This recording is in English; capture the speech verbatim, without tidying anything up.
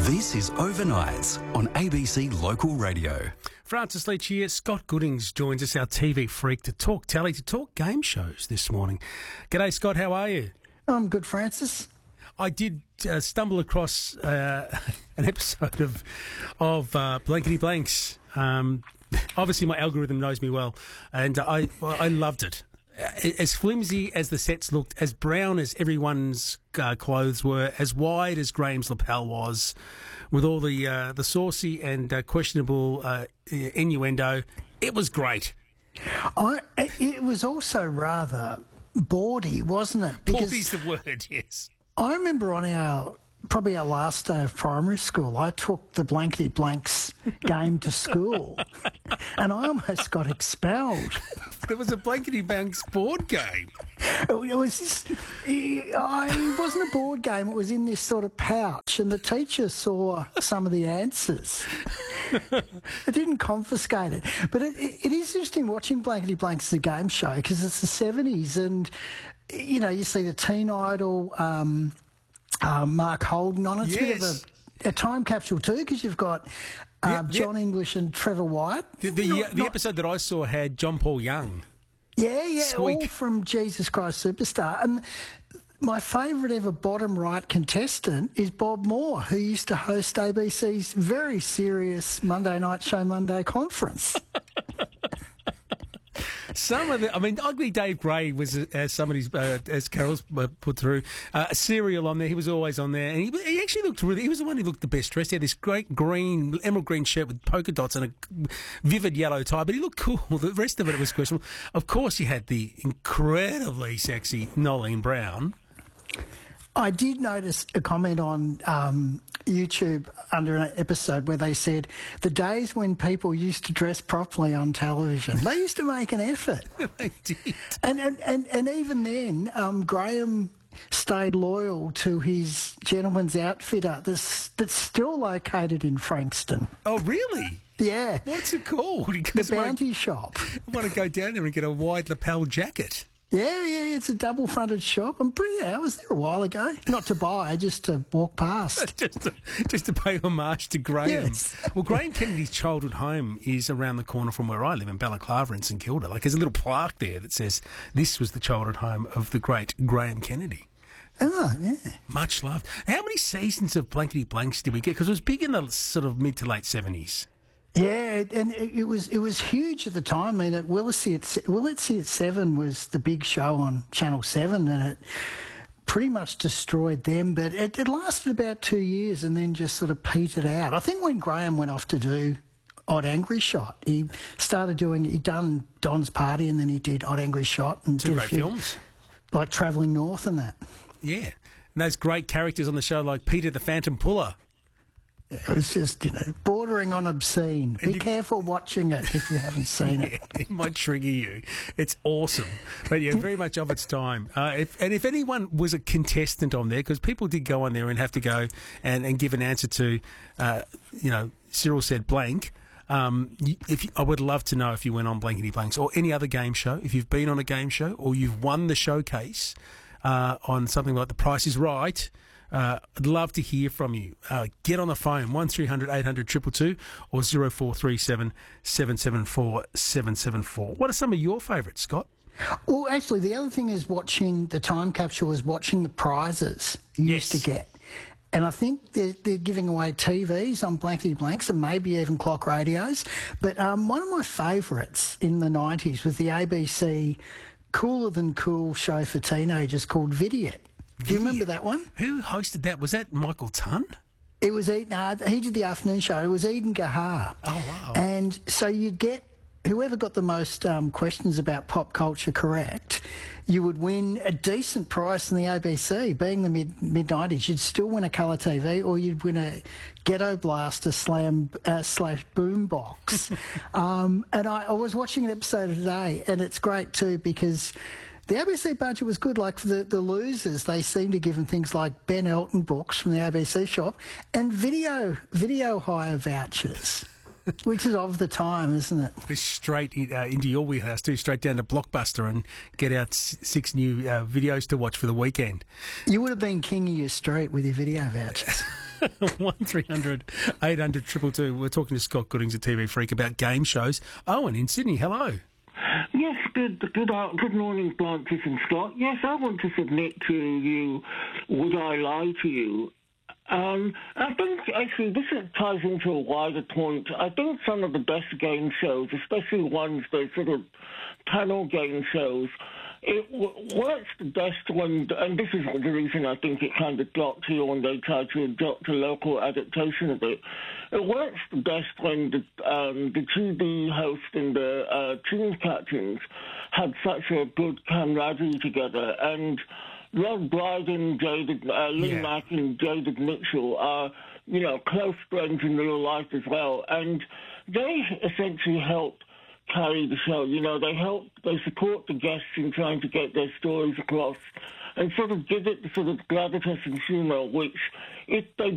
This is Overnights on A B C Local Radio. Francis Leach here. Scott Goodings joins us, our T V freak, to talk telly, to talk game shows this morning. G'day, Scott. How are you? I'm good, Francis. I did uh, stumble across uh, an episode of of uh, Blankety Blanks. Um, obviously, my algorithm knows me well, and I I loved it. As flimsy as the sets looked, as brown as everyone's uh, clothes were, as wide as Graham's lapel was, with all the uh, the saucy and uh, questionable uh, innuendo, it was great. I, it was also rather bawdy, wasn't it? Because bawdy's the word, yes. I remember on our, probably our last day of primary school, I took the Blankety Blanks game to school and I almost got expelled. There was a Blankety Blanks board game. It was this, it wasn't a board game, it was in this sort of pouch, and the teacher saw some of the answers. It didn't confiscate it. But it, it is interesting watching Blankety Blanks as a game show because it's the seventies and, you know, you see the Teen Idol, um, uh, Mark Holden on it. It's yes. a bit of a, a time capsule too because you've got um, yep, John yep. English and Trevor White. The, the, not, the not, episode that I saw had John Paul Young. Yeah, yeah, Squeak. all from Jesus Christ Superstar. And my favourite ever bottom right contestant is Bob Moore, who used to host A B C's very serious Monday night show, Monday Conference. Some of the, I mean, Ugly Dave Gray was, uh, as somebody's, uh, as Carol's uh, put through, uh, a serial on there. He was always on there, and he, he actually looked really. He was the one who looked the best dressed. He had this great green, emerald green shirt with polka dots and a vivid yellow tie, but he looked cool. The rest of it was questionable. Of course, you had the incredibly sexy Nolene Brown. I did notice a comment on um, YouTube under an episode where they said the days when people used to dress properly on television, they used to make an effort. They did. And, and, and, and even then, um, Graham stayed loyal to his gentleman's outfitter that's, that's still located in Frankston. Oh, really? Yeah. What's it called? The Bounty Shop. I want to go down there and get a wide lapel jacket. Yeah, yeah, it's a double-fronted shop. I'm pretty. I was there a while ago. Not to buy, just to walk past. just, to, just to pay homage to Graham. Yes. Well, Graham Kennedy's childhood home is around the corner from where I live in Balaclava in St Kilda. Like, there's a little plaque there that says this was the childhood home of the great Graham Kennedy. Oh, yeah. Much loved. How many seasons of Blankety Blanks did we get? Because it was big in the sort of mid to late seventies. Yeah, and it was it was huge at the time. I mean, at Willesee at Willesee at seven was the big show on Channel Seven, and it pretty much destroyed them. But it, it lasted about two years, and then just sort of petered out. I think when Graham went off to do Odd Angry Shot, he started doing. He'd done Don's Party, and then he did Odd Angry Shot, and two did great few, films, like Travelling North and that. Yeah, and those great characters on the show, like Peter the Phantom Puller. It was just, you know, bordering on obscene. Be you, careful watching it if you haven't seen yeah, it. It might trigger you. It's awesome. But yeah, very much of its time. Uh, if, and if anyone was a contestant on there, because people did go on there and have to go and, and give an answer to, uh, you know, Cyril said blank. Um, if you, I would love to know if you went on Blankety Blanks or any other game show, if you've been on a game show or you've won the showcase uh, on something like The Price is Right. Uh, I'd love to hear from you. Uh, get on the phone, one three hundred eight hundred two two two or zero four three seven seven seven four seven seven four. What are some of your favourites, Scott? Well, actually, the other thing is watching the time capsule is watching the prizes you yes. used to get. And I think they're, they're giving away T Vs on Blankety Blanks and maybe even clock radios. But um, one of my favourites in the nineties was the A B C cooler than cool show for teenagers called Vidiot. Do you remember that one? Who hosted that? Was that Michael Tunn? It was Eden. Uh, he did the afternoon show. It was Eden Gahar. Oh, wow. And so you get whoever got the most um, questions about pop culture correct, you would win a decent price in the A B C. Being the mid mid nineties, you'd still win a colour T V, or you'd win a Ghetto Blaster slam uh, slash boom box. um, and I, I was watching an episode today, and it's great too because the A B C budget was good. Like for the, the losers, they seem to give them things like Ben Elton books from the A B C shop and video video hire vouchers. Which is of the time, isn't it? Straight uh, into your wheelhouse too, straight down to Blockbuster and get out s- six new uh, videos to watch for the weekend. You would have been king of your street with your video vouchers. one three hundred eight hundred two two two. We're talking to Scott Goodings at T V Freak about game shows. Owen in Sydney, hello. Yes, good good uh, good morning, Francis and Scott. Yes, I want to submit to you, Would I Lie to You? Um, I think, actually, this ties into a wider point. I think some of the best game shows, especially ones that sort of panel game shows, it w- works the best when, and this is the reason I think it kind of dropped here when they tried to adopt a local adaptation of it. It works the best when the, um, the T V host and the uh, team captains had such a good camaraderie together. And Rob Brydon, David, uh, Lee Yeah. Mack and David Mitchell are, you know, close friends in real life as well. And they essentially help carry the show. You know, they help, they support the guests in trying to get their stories across and sort of give it the sort of gravitas and humour, which if they